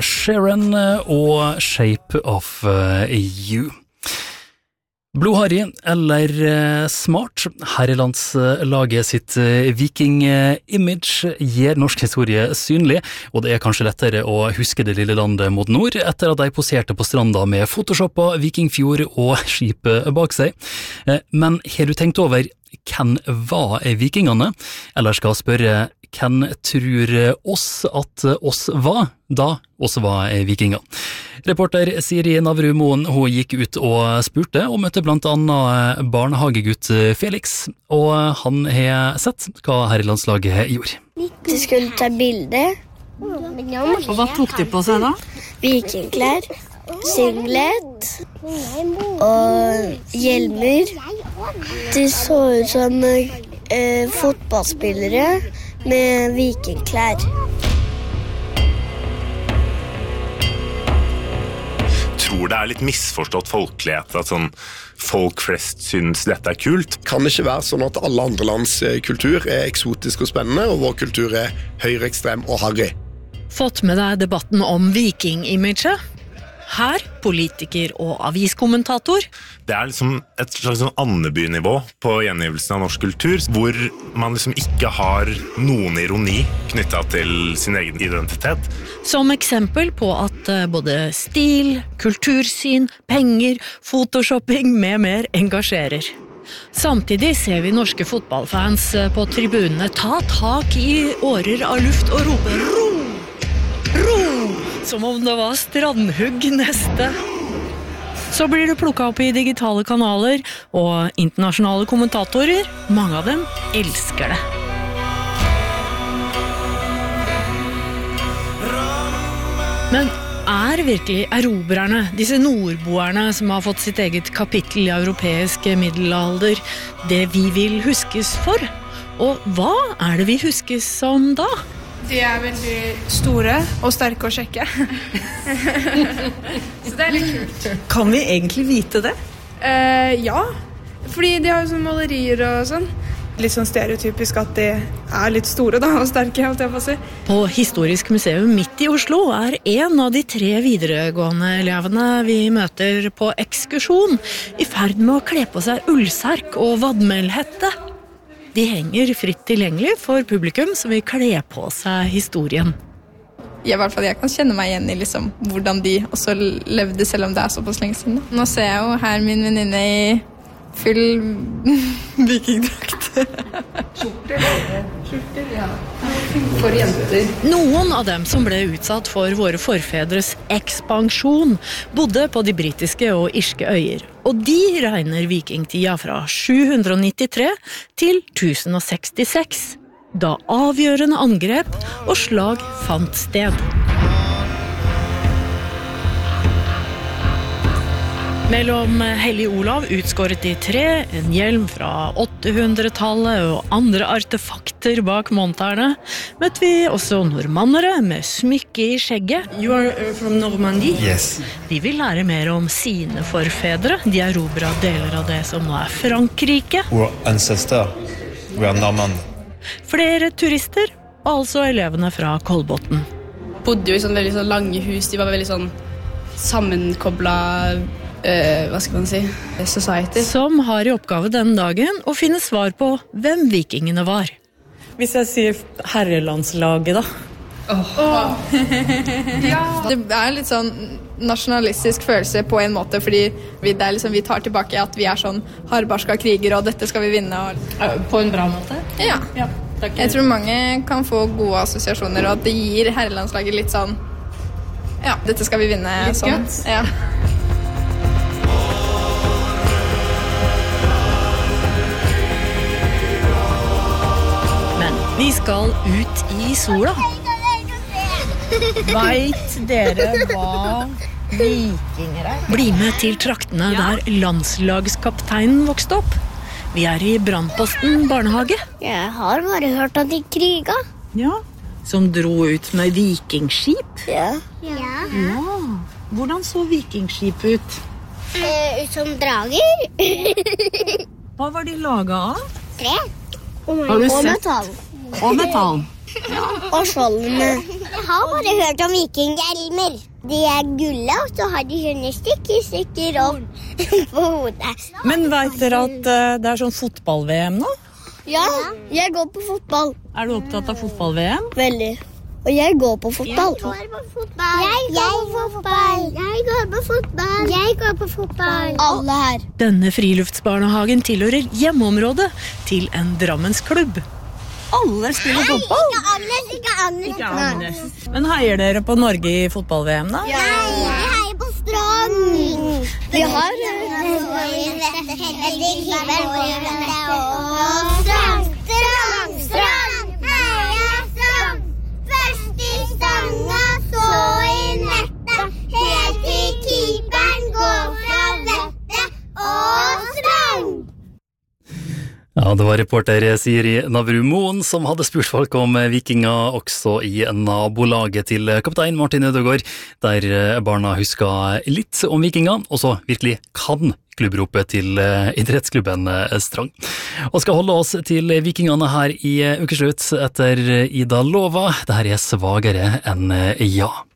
Sharon og Shape of You. Blodharry eller smart, herrelandslaget sitt viking-image gir norsk historie synlig, og det kanskje lettere å huske det lille landet mot nord etter at de poserte på stranda med photoshoppa Vikingfjord og skipet bak seg. Men har du tenkt over hvem var vikingene? Eller skal jeg spørre, hvem tror oss at oss var da oss var vikinger? Reporter Siri Navru-Moen, hun gikk ut og spurte, og møtte blant annet barnehagegutt Felix, og han har sett hva herrelandslaget gjorde. De skulle ta bilde. Og hva tok de på seg da? Vikingklær, singlet og hjelmer. De så ut som fotballspillere med vikingklær. Tror det litt misforstått folkelighet at sånn folk flest synes dette kult. Kan det ikke være sånn at alle andre lands kultur eksotisk og spennende, og vår kultur høyreekstrem og harry? Fått med deg debatten om viking-imaget? Her, politiker og aviskommentator. Det liksom et slags sånn Andeby-nivå på gjengivelsen av norsk kultur, hvor man liksom ikke har noen ironi knyttet til sin egen identitet. Som eksempel på at både stil, kultursyn, penger, photoshopping med mer engasjerer. Samtidig ser vi norske fotballfans på tribunene ta tak i årer av luft og rope «Ro! Ro!» som om det var strandhugg neste. Så blir det plukket opp i digitale kanaler, og internasjonale kommentatorer, mange av dem elsker det. Men virkelig erobrerne, disse nordboerne som har fått sitt eget kapittel i europeisk middelalder, det vi vil huskes for? Og hva det vi huskes som da? De veldig store og sterke og kjekke. Så det litt kult. Kan vi egentlig vite det? Ja, fordi de har jo sånne malerier og sånn. Litt sånn stereotypisk at de litt store da, og sterke, holdt jeg på å si. På Historisk museum midt i Oslo en av de 3 videregående elevene vi møter på ekskursjon i ferd med å kle på seg ullserk og vadmelhette. De henger fritt tilgjengelig for publikum som vil kle på seg historien. I hvert fall jeg kan kjenne meg igjen i liksom, hvordan de også levde, selv om det såpass lenge siden. Nå ser jeg jo her min venninne i full vikingdrakt. Skjorter, ja. For jenter. Noen av dem som ble utsatt for våre forfedres ekspansjon bodde på de britiske og irske øyer, og de regner vikingtida fra 793 til 1066, da avgjørende angrep og slag fant sted. Mellom Hellig Olav utskåret i 3, en hjelm fra 800-tallet og andre artefakter bak monterne, møtte vi også normannere med smykke i skjegget. You are from Normandie? Yes. De vil lære mer om sine forfedre. De erobret deler av det som nå Frankrike. Our ancestor, we are Normand. Flere turister, altså elevene fra Kolbotn. Bodde jo i sånn veldig sånn lange hus, de var veldig sånn sammenkoblet, hva skal man si, society. Som har i oppgave den dagen å finne svar på hvem vikingene var. Hvis jeg sier herrelandslaget da? Ja. Det litt sånn nasjonalistisk følelse på en måte, fordi det liksom, vi tar tilbake at vi sånn hardbarska kriger, og dette skal vi vinne. På en bra måte? Ja. Jeg tror mange kan få gode assosiasjoner, og at det gir herrelandslaget litt sånn, ja, dette skal vi vinne. Litt sånn. guts? Ja. Vi skal ut i sola. Vet dere hva vikinger Bli med til traktene der landslagskapteinen vokste opp. Vi i Brandposten barnehage. Jeg har bare hørt at de kriga. Ja, som dro ut med vikingskip. Ja. Hvordan så vikingskip ut? Ut som drager. Hva var de laget av? Tre. Har du Og sett? metall. Og metall. Og skjoldene. har bare hørt om vikinghjelmer. De gulle, og så har de sånne stykker opp på hodet. Men vet dere at det sånn fotball-VM nå? Ja, jeg går på fotball. Du opptatt av fotball-VM? Veldig. Og jeg går på fotball. Jeg går på fotball. Alle her. Denne friluftsbarnehagen tilhører hjemmeområdet til en Drammensklubb. Alle spiller fotball? Ikke Agnes. Men heier dere på Norge i fotball-VM da? Ja, vi heier på Strand. Vi har Strand, heia Strand. Først i stanga, så i nettet, helt til keeperen går fra vettet og Strand. Ja, det var reporter Siri Navru Moen som hadde spurt folk om vikinger også i nabolaget til kaptein Martin Ødegaard, der barna husker litt om vikinger, og så virkelig kan klubbropet til idrettsklubben Strand. Og skal holde oss til vikingene her i ukeslutt etter Ida Lova. Det her svagere enn ja.